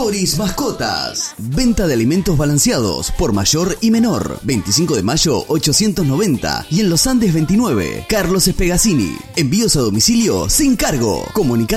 Doris Mascotas. Venta de alimentos balanceados por mayor y menor. 25 de mayo 890 y en Los Andes 29. Carlos Espegacini. Envíos a domicilio sin cargo. Comunicate